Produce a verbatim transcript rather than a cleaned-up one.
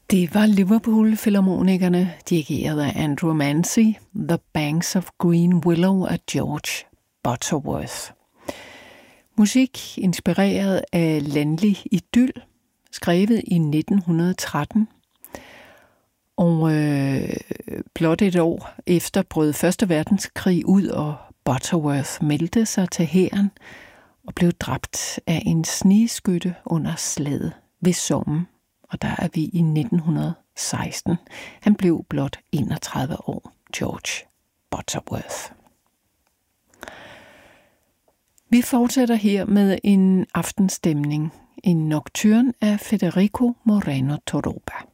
Det var Liverpool-filharmonikerne, dirigeret af Andrew Mancy, The Banks of Green Willow af George Butterworth. Musik inspireret af landlig idyl, skrevet i nitten tretten. Og øh, blot et år efter brød Første Verdenskrig ud, og Butterworth meldte sig til hæren og blev dræbt af en snigskytte under slaget ved Somme. Og der er vi i nitten seksten. Han blev blot enogtredive år, George Butterworth. Vi fortsætter her med en aftenstemning, en nocturne af Federico Moreno Torroba.